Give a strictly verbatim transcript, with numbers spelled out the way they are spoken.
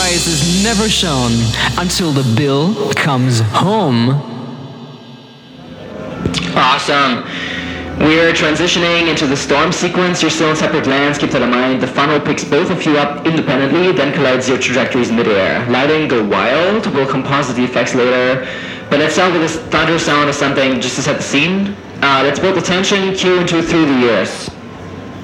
price is never shown until the bill comes home. Awesome. We're transitioning into the storm sequence. You're still in separate lands, keep that in mind. The funnel picks both of you up independently, then collides your trajectories midair. Lighting, go wild. We'll composite the effects later. But let's start with this thunder sound or something just to set the scene. Uh, let's build the tension, cue into through the ears.